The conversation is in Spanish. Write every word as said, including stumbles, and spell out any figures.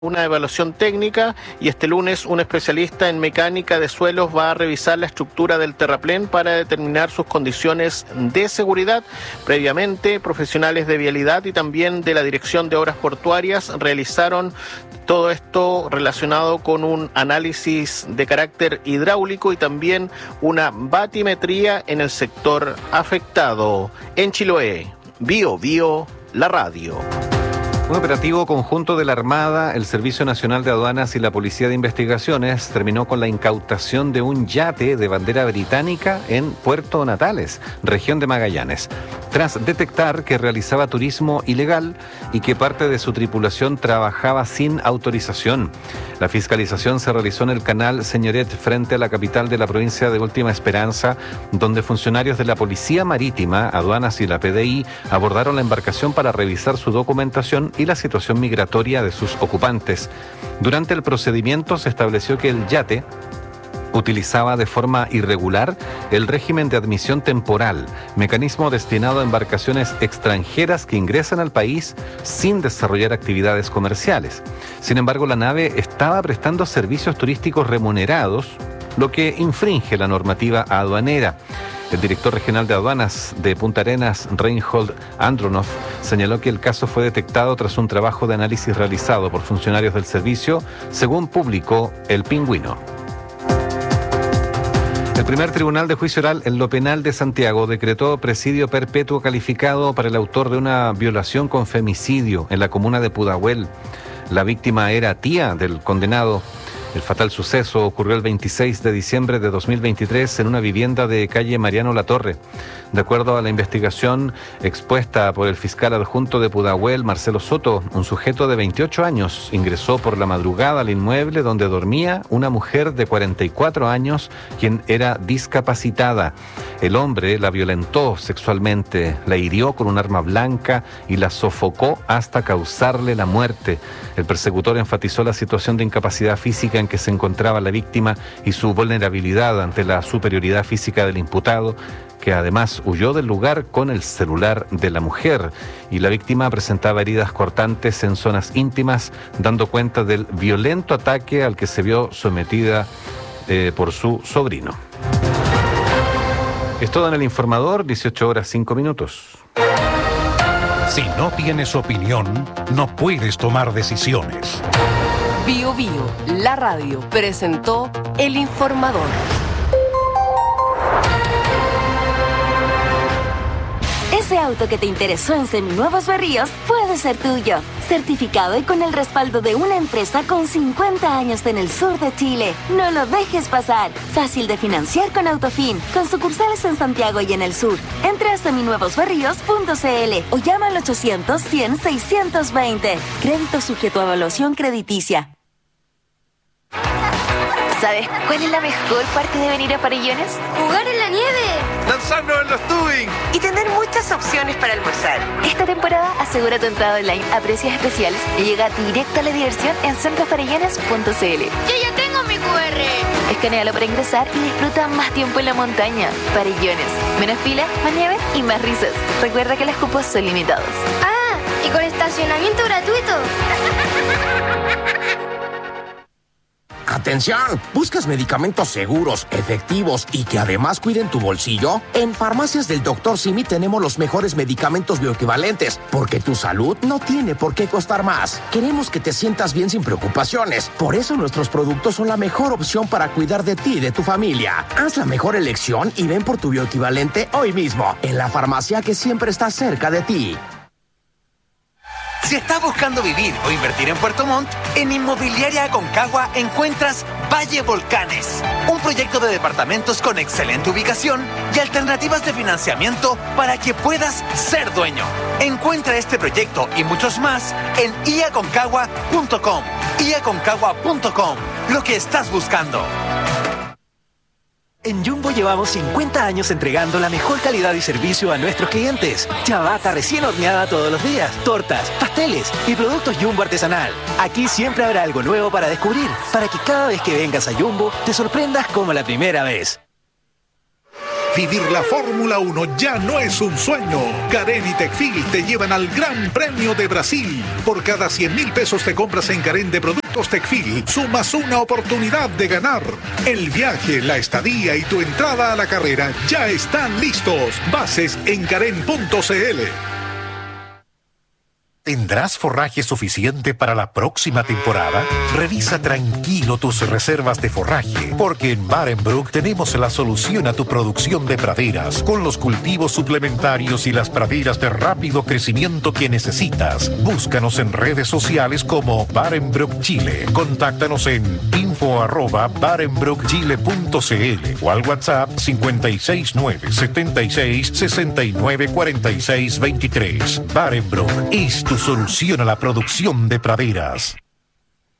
una evaluación técnica y este lunes un especialista en mecánica de suelos va a revisar la estructura del terraplén para determinar sus condiciones de seguridad. Previamente, profesionales de vialidad y también de la Dirección de Obras Portuarias realizaron todo esto relacionado con un análisis de carácter hidráulico y también una batimetría en el sector afectado. En Chiloé, Bio Bio, la radio. Un operativo conjunto de la Armada, el Servicio Nacional de Aduanas y la Policía de Investigaciones terminó con la incautación de un yate de bandera británica en Puerto Natales, región de Magallanes, tras detectar que realizaba turismo ilegal y que parte de su tripulación trabajaba sin autorización. La fiscalización se realizó en el canal Señoret frente a la capital de la provincia de Última Esperanza, donde funcionarios de la Policía Marítima, Aduanas y la P D I abordaron la embarcación para revisar su documentación y la situación migratoria de sus ocupantes. Durante el procedimiento se estableció que el yate utilizaba de forma irregular el régimen de admisión temporal, mecanismo destinado a embarcaciones extranjeras que ingresan al país sin desarrollar actividades comerciales. Sin embargo, la nave estaba prestando servicios turísticos remunerados, lo que infringe la normativa aduanera. El director regional de aduanas de Punta Arenas, Reinhold Andronov, señaló que el caso fue detectado tras un trabajo de análisis realizado por funcionarios del servicio, según publicó El Pingüino. El primer tribunal de juicio oral en lo penal de Santiago decretó presidio perpetuo calificado para el autor de una violación con femicidio en la comuna de Pudahuel. La víctima era tía del condenado. El fatal suceso ocurrió el veintiséis de diciembre de dos mil veintitrés en una vivienda de calle Mariano Latorre. De acuerdo a la investigación expuesta por el fiscal adjunto de Pudahuel, Marcelo Soto, un sujeto de veintiocho años ingresó por la madrugada al inmueble donde dormía una mujer de cuarenta y cuatro años, quien era discapacitada. El hombre la violentó sexualmente, la hirió con un arma blanca y la sofocó hasta causarle la muerte. El persecutor enfatizó la situación de incapacidad física en que se encontraba la víctima y su vulnerabilidad ante la superioridad física del imputado, que además huyó del lugar con el celular de la mujer, y la víctima presentaba heridas cortantes en zonas íntimas, dando cuenta del violento ataque al que se vio sometida eh, por su sobrino. Es todo en El Informador, dieciocho horas cinco minutos. Si no tienes opinión, no puedes tomar decisiones. Bio Bio, la radio, presentó El Informador. Ese auto que te interesó en Seminuevos Berríos puede ser tuyo. Certificado y con el respaldo de una empresa con cincuenta años en el sur de Chile. No lo dejes pasar. Fácil de financiar con Autofin, con sucursales en Santiago y en el sur. Entra a seminuevos berríos punto c l o llama al ochocientos, cien, seiscientos veinte. Crédito sujeto a evaluación crediticia. ¿Sabes cuál es la mejor parte de venir a Farellones? ¡Jugar en la nieve! ¡Lanzarnos en los tubing! Y tener muchas opciones para almorzar. Esta temporada asegura tu entrada online a precios especiales y llega directo a la diversión en centro farellones punto c l. ¡Yo ya tengo mi cu erre! Escanéalo para ingresar y disfruta más tiempo en la montaña. Farellones. Menos fila, más nieve y más risas. Recuerda que los cupos son limitados. ¡Ah! ¿Y con estacionamiento gratuito? ¡Atención! ¿Buscas medicamentos seguros, efectivos y que además cuiden tu bolsillo? En Farmacias del doctor Simi tenemos los mejores medicamentos bioequivalentes, porque tu salud no tiene por qué costar más. Queremos que te sientas bien sin preocupaciones. Por eso nuestros productos son la mejor opción para cuidar de ti y de tu familia. Haz la mejor elección y ven por tu bioequivalente hoy mismo, en la farmacia que siempre está cerca de ti. Si estás buscando vivir o invertir en Puerto Montt, en Inmobiliaria Aconcagua encuentras Valle Volcanes, un proyecto de departamentos con excelente ubicación y alternativas de financiamiento para que puedas ser dueño. Encuentra este proyecto y muchos más en i aconcagua punto com. i aconcagua punto com, lo que estás buscando. En Jumbo llevamos cincuenta años entregando la mejor calidad y servicio a nuestros clientes. Ciabatta recién horneada todos los días, tortas, pasteles y productos Jumbo artesanal. Aquí siempre habrá algo nuevo para descubrir, para que cada vez que vengas a Jumbo te sorprendas como la primera vez. Vivir la Fórmula uno ya no es un sueño. Carén y Tecfil te llevan al Gran Premio de Brasil. Por cada cien mil pesos te compras en Carén de productos Tecfil, sumas una oportunidad de ganar. El viaje, la estadía y tu entrada a la carrera ya están listos. Bases en carén punto c l. ¿Tendrás forraje suficiente para la próxima temporada? Revisa tranquilo tus reservas de forraje, porque en Barenbrook tenemos la solución a tu producción de praderas, con los cultivos suplementarios y las praderas de rápido crecimiento que necesitas. Búscanos en redes sociales como Barenbrook Chile. Contáctanos en info arroba barenbrook chile punto c l o al WhatsApp cinco seis nueve, siete seis, seis nueve, cuatro seis dos tres. Barenbrook es tu solución a la producción de praderas.